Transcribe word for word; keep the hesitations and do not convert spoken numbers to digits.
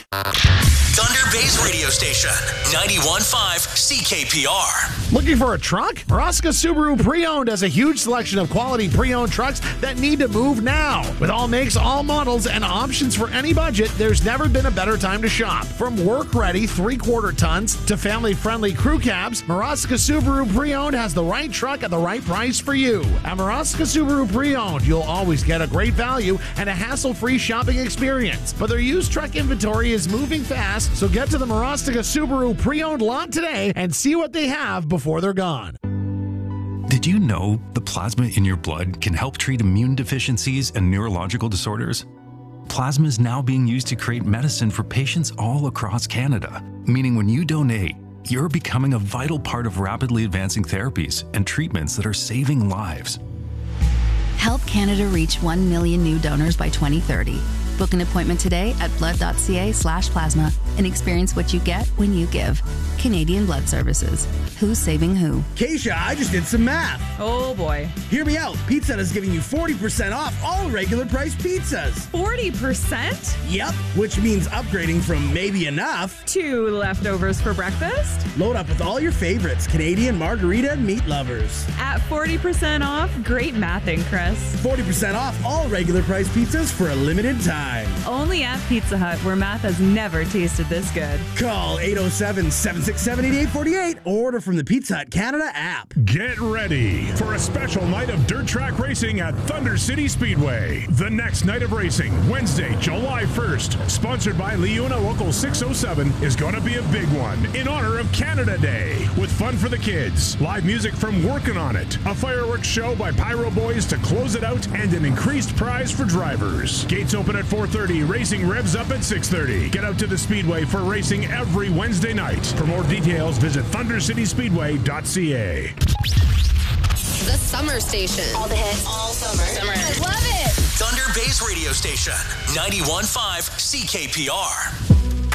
Thunder Bay's radio station, ninety-one point five C K P R. Looking for a truck? Muraska Subaru Pre-Owned has a huge selection of quality pre-owned trucks that need to move now. With all makes, all models, and options for any budget, there's never been a better time to shop. From work-ready three-quarter tons to family-friendly crew cabs, Muraska Subaru Pre-Owned has the right truck at the right price for you. At Muraska Subaru Pre-Owned, you'll always get a great value and a hassle-free shopping experience. But their used truck inventory is moving fast, so get to the Muraska Subaru Pre-Owned lot today and see what they have before they're gone. Did you know the plasma in your blood can help treat immune deficiencies and neurological disorders? Plasma is now being used to create medicine for patients all across Canada, meaning when you donate, you're becoming a vital part of rapidly advancing therapies and treatments that are saving lives. Help Canada reach one million new donors by twenty thirty. Book an appointment today at blood.ca slash plasma and experience what you get when you give. Canadian Blood Services. Who's saving who? Keisha, I just did some math. Oh boy. Hear me out. Pizza Hut is giving you forty percent off all regular price pizzas. forty percent? Yep, which means upgrading from maybe enough to leftovers for breakfast. Load up with all your favorites, Canadian margarita and meat lovers. At forty percent off, great mathing, Chris. forty percent off all regular price pizzas for a limited time. Only at Pizza Hut, where math has never tasted this good. Call eight oh seven, seven six seven, eight eight four eight or order from the Pizza Hut Canada app. Get ready for a special night of dirt track racing at Thunder City Speedway. The next night of racing, Wednesday, July first, sponsored by Leuna Local six oh seven, is going to be a big one in honor of Canada Day. With fun for the kids, live music from Working On It, a fireworks show by Pyro Boys to close it out, and an increased prize for drivers. Gates open at four thirty, racing revs up at six thirty. Get out to the Speedway for racing every Wednesday night. For more details, visit thunder city speedway dot c a. The Summer Station. All the hits. All summer. Summer. I love it. Thunder Bay's radio station, ninety-one point five C K P R.